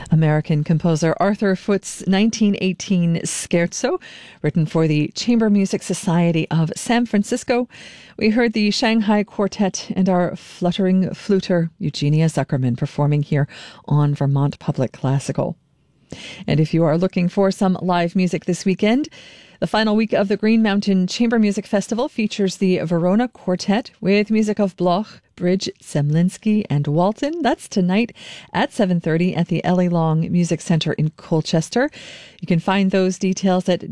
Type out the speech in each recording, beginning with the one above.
American composer Arthur Foote's 1918 Scherzo, written for the Chamber Music Society of San Francisco. We heard the Shanghai Quartet and our fluttering fluter Eugenia Zuckerman performing here on Vermont Public Classical. And if you are looking for some live music this weekend, the final week of the Green Mountain Chamber Music Festival features the Verona Quartet with music of Bloch, Bridge, Zemlinsky, and Walton. That's tonight at 7:30 at the Ellie Long Music Center in Colchester. You can find those details at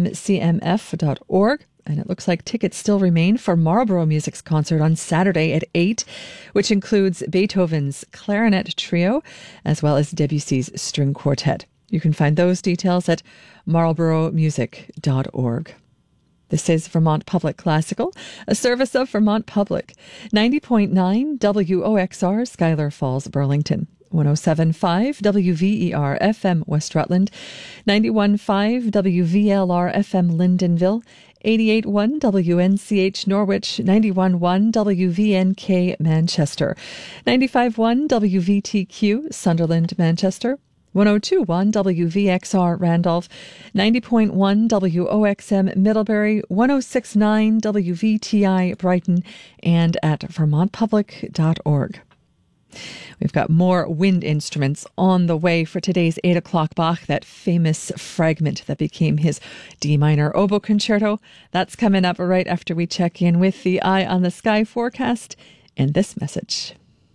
gmcmf.org. And it looks like tickets still remain for Marlborough Music's concert on Saturday at 8, which includes Beethoven's Clarinet Trio, as well as Debussy's String Quartet. You can find those details at marlboroughmusic.org. This is Vermont Public Classical, a service of Vermont Public. 90.9 WOXR, Schuyler Falls, Burlington. 107.5 WVER FM West Rutland, 91.5 WVLR FM Lyndonville, 88.1 WNCH Norwich, 91.1 WVNK Manchester, 95.1 WVTQ Sunderland Manchester, 102.1 WVXR Randolph, 90.1 WOXM Middlebury, 106.9 WVTI Brighton, and at vermontpublic.org. We've got more wind instruments on the way for today's 8 o'clock Bach, that famous fragment that became his D minor oboe concerto. That's coming up right after we check in with the Eye on the Sky forecast and this message.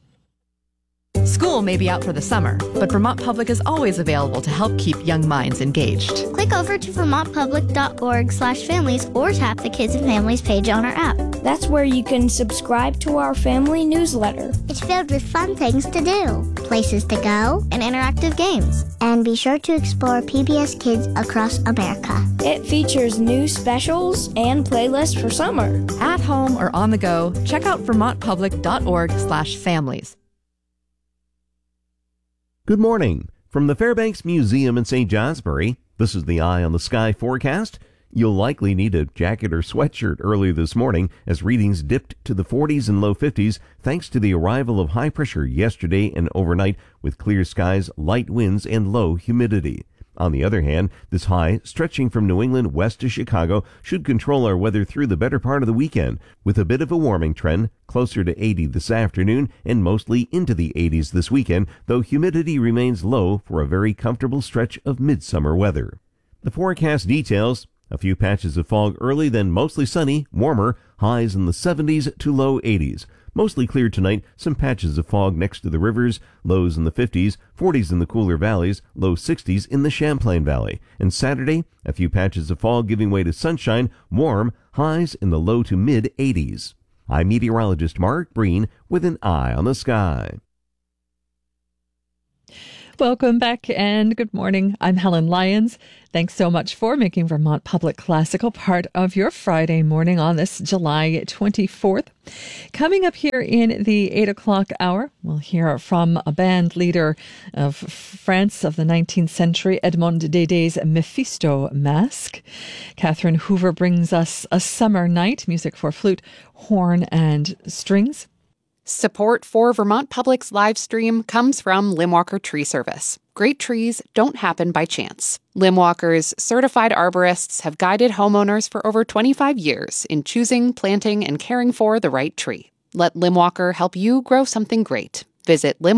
School may be out for the summer, but Vermont Public is always available to help keep young minds engaged. Click over to vermontpublic.org/families or tap the Kids and Families page on our app. That's where you can subscribe to our family newsletter. It's filled with fun things to do, places to go, and interactive games. And be sure to explore PBS Kids across America. It features new specials and playlists for summer. At home or on the go, check out vermontpublic.org/families. Good morning. From the Fairbanks Museum in St. Johnsbury, this is the Eye on the Sky forecast. You'll likely need a jacket or sweatshirt early this morning as readings dipped to the 40s and low 50s thanks to the arrival of high pressure yesterday and overnight with clear skies, light winds, and low humidity. On the other hand, this high, stretching from New England west to Chicago, should control our weather through the better part of the weekend, with a bit of a warming trend, closer to 80 this afternoon and mostly into the 80s this weekend, though humidity remains low for a very comfortable stretch of midsummer weather. The forecast details: a few patches of fog early, then mostly sunny, warmer, highs in the 70s to low 80s. Mostly clear tonight, some patches of fog next to the rivers, lows in the 50s, 40s in the cooler valleys, low 60s in the Champlain Valley. And Saturday, a few patches of fog giving way to sunshine, warm, highs in the low to mid 80s. I'm meteorologist Mark Breen with an Eye on the Sky. Welcome back and good morning. I'm Helen Lyons. Thanks so much for making Vermont Public Classical part of your Friday morning on this July 24th. Coming up here in the 8 o'clock hour, we'll hear from a band leader of France of the 19th century, Edmond Dédé's Mephisto Masque. Catherine Hoover brings us A Summer Night, music for flute, horn, and strings. Support for Vermont Public's live stream comes from Limwalker Tree Service. Great trees don't happen by chance. Limwalker's certified arborists have guided homeowners for over 25 years in choosing, planting, and caring for the right tree. Let Limwalker help you grow something great. Visit